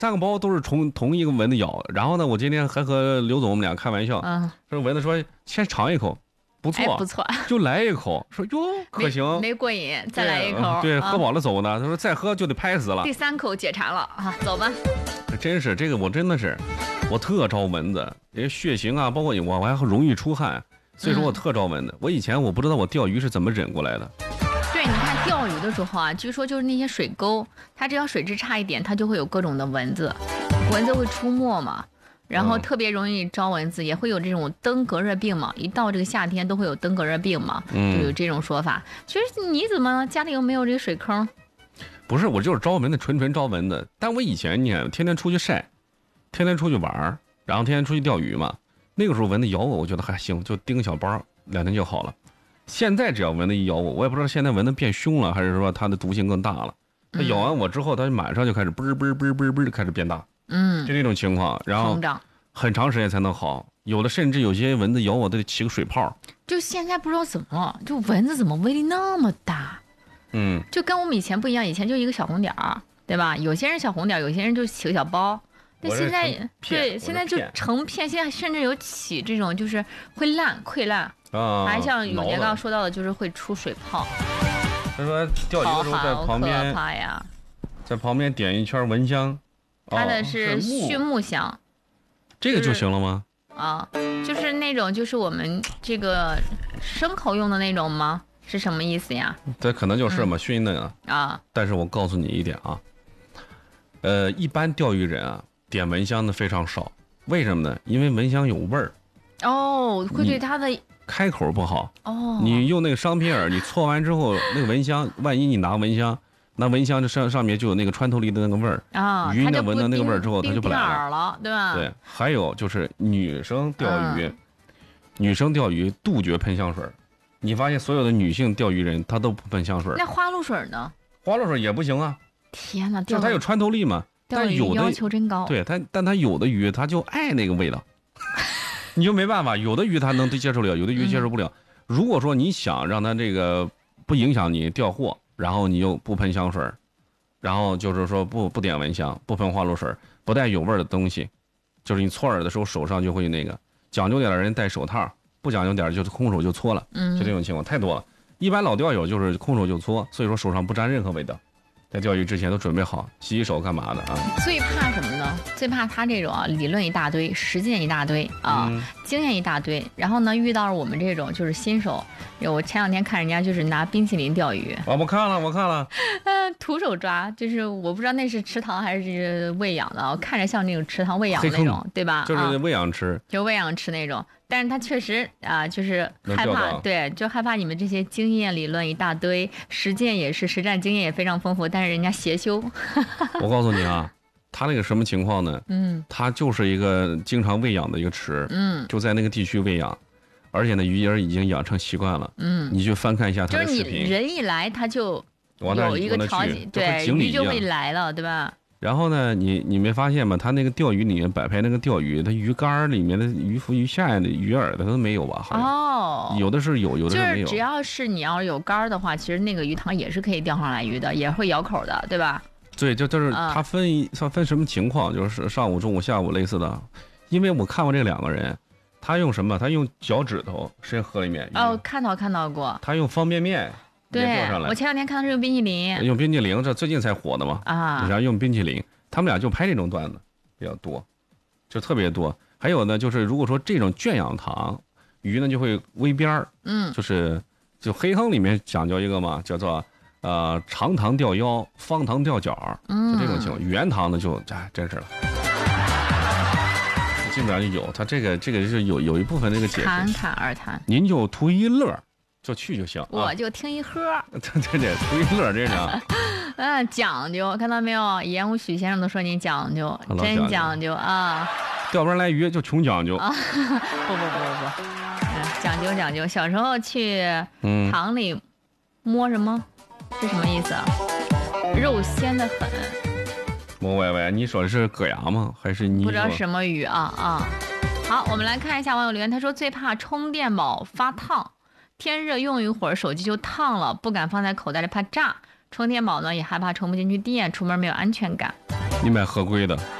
3个包都是同一个蚊子咬。然后呢，我今天还和刘总我们俩开玩笑，说蚊子说先尝一口，不错， 不错， 就来一口，说哟可行， 没过瘾，再来一口， 对，喝饱了走呢。他说再喝就得拍死了， 第3口解馋了啊，走吧。 真是这个，我真的是，我特招蚊子，因为血型啊，包括我还容易出汗，所以说我特招蚊子。我以前我不知道我钓鱼是怎么忍过来的。 对，你看钓鱼的时候啊，据说就是那些水沟，它只要水质差一点，它就会有各种的蚊子，蚊子会出没嘛，然后特别容易招蚊子，也会有这种登革热病嘛，一到这个夏天都会有登革热病嘛，就有这种说法。其实你怎么家里又没有这个水坑？ 不是，我就是招蚊子，纯招蚊子。但我以前你看，天天出去晒，天天出去玩，然后天天出去钓鱼嘛，那个时候蚊子咬我，我觉得还行，就叮个小包，2天就好了。现在只要蚊子一咬我，我也不知道现在蚊子变凶了，还是说它的毒性更大了。它咬完我之后，它马上就开始啵就开始变大，就这种情况，然后很长时间才能好。有的甚至有些蚊子咬我都起个水泡。 就现在不知道怎么了，就蚊子怎么威力那么大？就跟我们以前不一样，以前就一个小红点儿，对吧？有些人小红点，有些人就起个小包。那现在对，现在就成片，现在甚至有起这种就是会溃烂。还像永年刚刚说到的，就是会出水泡。 他说钓鱼的时候在旁边， 可怕呀， 在旁边点一圈蚊香， 它的是熏木香， 这个就行了吗？ 就是那种就是我们这个牲口用的那种吗？是什么意思呀？ 这可能就是嘛，熏的但是我告诉你一点啊，一般钓鱼人啊点蚊香的非常少，为什么呢？因为蚊香有味儿。 会对它的开口不好你用那个商品饵，你搓完之后，那个蚊香，万一你拿蚊香，那蚊香这上面就有那个穿透力的那个味儿鱼呢闻到那个味儿之后，它就不来了，对吧？ 对，还有就是女生钓鱼，杜绝喷香水。你发现所有的女性钓鱼人，她都不喷香水。 那花露水呢？ 花露水也不行啊！ 天哪， 就是它有穿透力嘛，但有的要求真高。 对，但它有的鱼，它就爱那个味道。你就没办法，有的鱼它能接受了，有的鱼接受不了。如果说你想让它这个不影响你钓获，然后你又不喷香水，然后就是说不点蚊香，不喷花露水，不带有味的东西，就是你搓饵的时候手上就会那个，讲究点的人戴手套，不讲究点就是空手就搓了，就这种情况太多了。一般老钓友就是空手就搓，所以说手上不沾任何味道。在钓鱼之前都准备好洗手干嘛的啊？ 最怕什么呢？最怕他这种理论一大堆，实践一大堆经验一大堆，然后呢遇到了我们这种就是新手。我前2天看人家就是拿冰淇淋钓鱼我看了徒手抓，就是我不知道那是池塘还是喂养的，看着像那种池塘喂养那种，对吧？ 就是喂养池， 就喂养池那种。但是他确实就是害怕，对，就害怕你们这些经验理论一大堆，实践也是，实战经验也非常丰富，但是人家邪修。 我告诉你啊，他那个什么情况呢？他就是一个经常喂养的一个池，就在那个地区喂养，而且呢鱼儿已经养成习惯了，你去翻看一下他的视频， 就是你人一来他就有一个条件，对，鱼就会来了，对吧？ 然后呢，你没发现吗？他那个钓鱼里面摆拍那个钓鱼，它鱼竿里面的鱼腹、鱼下的鱼饵的都没有吧？好像有的是有，有的是没有。 就是只要是你要有竿的话，其实那个鱼塘也是可以钓上来鱼的，也会咬口的，对吧？ 对，就是它分什么情况，就是上午、中午、下午类似的。因为我看过这2个人，他用什么？他用脚趾头伸河里面。 看到过。 他用方便面。 对，我前2天看他是用冰淇淋， 用冰淇淋，这最近才火的嘛然后用冰淇淋，他们俩就拍这种段子比较多，就特别多。还有呢，就是如果说这种圈养塘，鱼呢就会围边儿，就黑坑里面讲究一个嘛，叫做长塘钓腰，方塘钓脚，就这种情况。圆塘呢就真是了，基本上就有。他这个是有一部分这个解释， 侃而谈， 您就图一乐。就去就行， 我就听一喝。 对，图一乐这种。 讲究，看到没有？严武许先生都说你讲究，真讲究啊！ 钓不上来鱼就穷讲究。 不，讲究。小时候去塘里摸什么？是什么意思啊？肉鲜的很。 摸歪歪，你说的是蛤牙吗？还是你？ 不知道什么鱼啊。好，我们来看一下网友留言，他说最怕充电宝发烫。天热用一会儿手机就烫了，不敢放在口袋里怕炸。充电宝呢也害怕充不进去电，出门没有安全感。 你买合规的。